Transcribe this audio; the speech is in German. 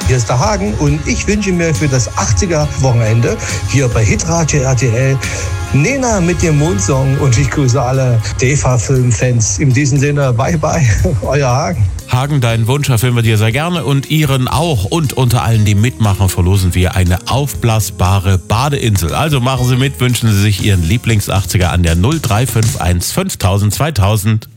Hier ist der Hagen und ich wünsche mir für das 80er-Wochenende hier bei Hitradio RTL Nena mit dem Mondsong und ich grüße alle DEFA-Film-Fans. In diesem Sinne, bye bye, euer Hagen. Hagen, deinen Wunsch erfüllen wir dir sehr gerne und Ihren auch. Und unter allen, die mitmachen, verlosen wir eine aufblasbare Badeinsel. Also machen Sie mit, wünschen Sie sich Ihren Lieblings-80er an der 0351 5000 2000.